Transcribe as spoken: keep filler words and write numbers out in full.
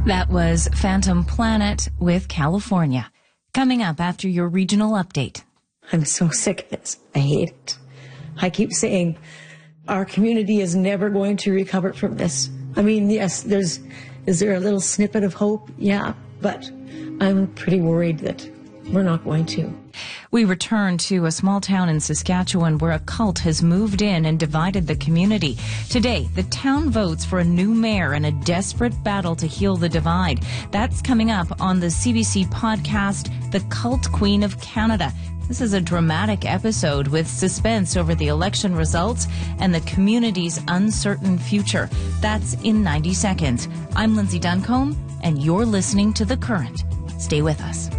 That was Phantom Planet with California. Coming up after your regional update. I'm so sick of this. I hate it. I keep saying our community is never going to recover from this. I mean, yes, there's, is there a little snippet of hope? Yeah, but I'm pretty worried that we're not going to. We return to a small town in Saskatchewan where a cult has moved in and divided the community. Today, the town votes for a new mayor in a desperate battle to heal the divide. That's coming up on the C B C podcast, The Cult Queen of Canada. This is a dramatic episode with suspense over the election results and the community's uncertain future. That's in ninety seconds. I'm Lindsay Duncombe, and you're listening to The Current. Stay with us.